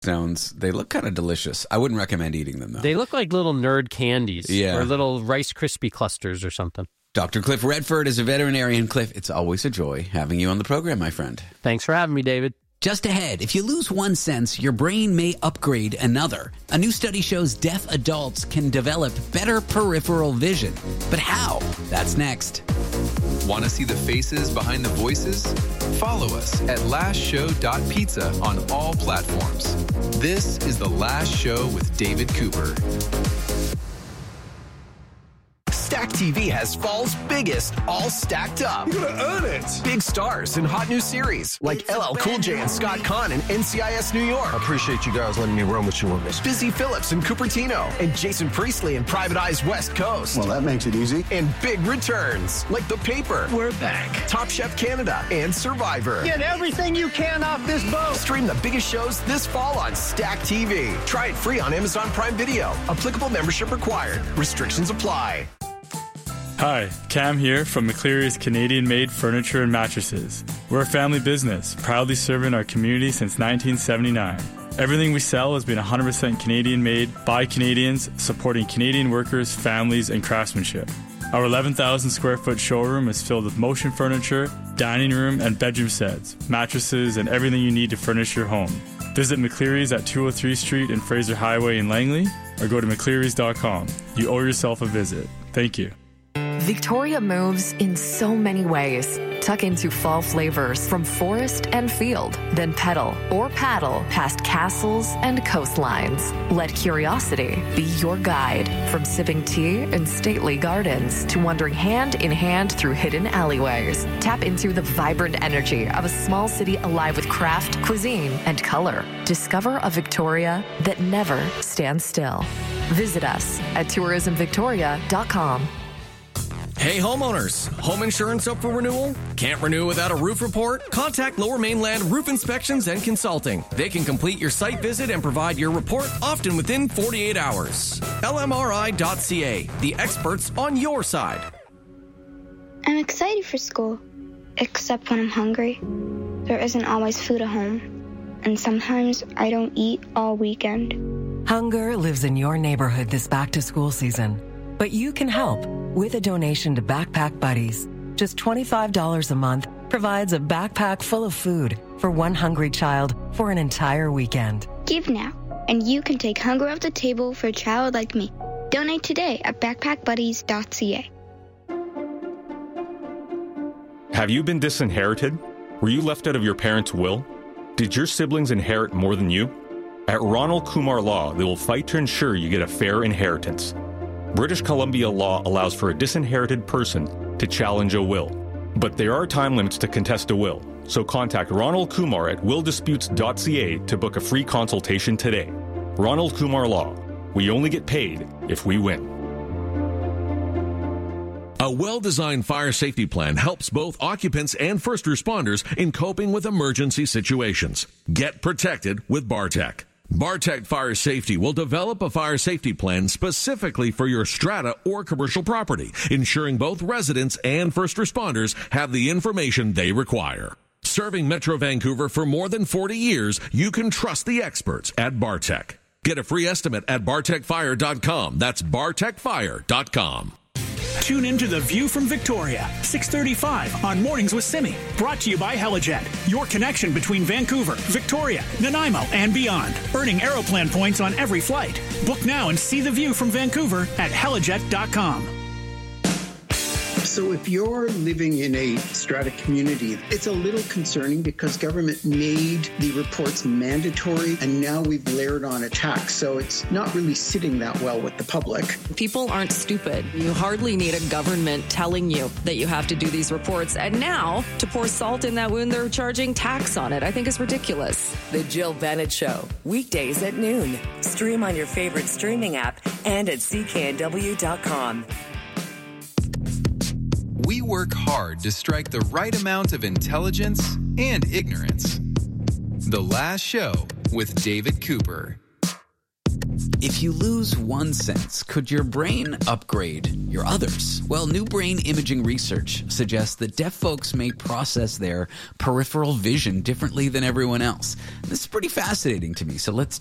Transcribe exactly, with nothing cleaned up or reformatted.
stones. They look kind of delicious. I wouldn't recommend eating them, though. They look like little nerd candies yeah. or little Rice Krispie clusters or something. Doctor Cliff Redford is a veterinarian. Cliff, it's always a joy having you on the program, my friend. Thanks for having me, David. Just ahead, if you lose one sense, your brain may upgrade another. A new study shows deaf adults can develop better peripheral vision. But how? That's next. Want to see the faces behind the voices? Follow us at last show dot pizza on all platforms. This is The Last Show with David Cooper. Stack T V has fall's biggest, all stacked up. You're gonna earn it. Big stars in hot new series like L L Cool J and Scott Conn in N C I S New York. I appreciate you guys letting me run with you on this. Busy Phillips in Cupertino and Jason Priestley in Private Eyes West Coast. Well, that makes it easy. And big returns like The Paper. We're back. Top Chef Canada and Survivor. Get everything you can off this boat. Stream the biggest shows this fall on Stack T V. Try it free on Amazon Prime Video. Applicable membership required. Restrictions apply. Hi, Cam here from McCleary's Canadian-made furniture and mattresses. We're a family business, proudly serving our community since nineteen seventy-nine. Everything we sell has been one hundred percent Canadian-made by Canadians, supporting Canadian workers, families, and craftsmanship. Our eleven thousand square foot showroom is filled with motion furniture, dining room, and bedroom sets, mattresses, and everything you need to furnish your home. Visit McCleary's at two oh three Street and Fraser Highway in Langley, or go to mcclearys dot com. You owe yourself a visit. Thank you. Victoria moves in so many ways. Tuck into fall flavors from forest and field, then pedal or paddle past castles and coastlines. Let curiosity be your guide, from sipping tea in stately gardens to wandering hand in hand through hidden alleyways. Tap into the vibrant energy of a small city alive with craft, cuisine, and color. Discover a Victoria that never stands still. Visit us at tourism victoria dot com. Hey homeowners, home insurance up for renewal? Can't renew without a roof report? Contact Lower Mainland Roof Inspections and Consulting. They can complete your site visit and provide your report often within forty-eight hours. L M R I dot C A, the experts on your side. I'm excited for school, except when I'm hungry. There isn't always food at home, and sometimes I don't eat all weekend. Hunger lives in your neighborhood this back-to-school season, but you can help with a donation to Backpack Buddies. Just twenty-five dollars a month provides a backpack full of food for one hungry child for an entire weekend. Give now, and you can take hunger off the table for a child like me. Donate today at backpack buddies dot C A. Have you been disinherited? Were you left out of your parents' will? Did your siblings inherit more than you? At Ronald Kumar Law, they will fight to ensure you get a fair inheritance. British Columbia law allows for a disinherited person to challenge a will. But there are time limits to contest a will, so contact Ronald Kumar at will disputes dot C A to book a free consultation today. Ronald Kumar Law. We only get paid if we win. A well-designed fire safety plan helps both occupants and first responders in coping with emergency situations. Get protected with Bartec. Bartec Fire Safety will develop a fire safety plan specifically for your strata or commercial property, ensuring both residents and first responders have the information they require. Serving Metro Vancouver for more than forty years, you can trust the experts at Bartec. Get a free estimate at bartec fire dot com. That's bartec fire dot com. Tune in to The View from Victoria, six thirty-five on Mornings with Simi. Brought to you by Helijet, your connection between Vancouver, Victoria, Nanaimo, and beyond. Earning Aeroplan points on every flight. Book now and see The View from Vancouver at helijet dot com. So if you're living in a strata community, it's a little concerning because government made the reports mandatory and now we've layered on a tax. So it's not really sitting that well with the public. People aren't stupid. You hardly need a government telling you that you have to do these reports. And now, to pour salt in that wound, they're charging tax on it. I think it's ridiculous. The Jill Bennett Show, weekdays at noon. Stream on your favorite streaming app and at C K N W dot com. We work hard to strike the right amount of intelligence and ignorance. The Last Show with David Cooper. If you lose one sense, could your brain upgrade your others? Well, new brain imaging research suggests that deaf folks may process their peripheral vision differently than everyone else. This is pretty fascinating to me, so let's